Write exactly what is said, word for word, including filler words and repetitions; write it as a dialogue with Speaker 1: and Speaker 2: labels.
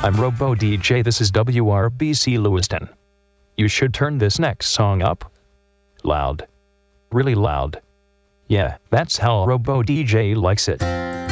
Speaker 1: I'm Robo D J, this is W R B C Lewiston. You should turn this next song up. Loud. Really loud. Yeah, that's how Robo D J likes it.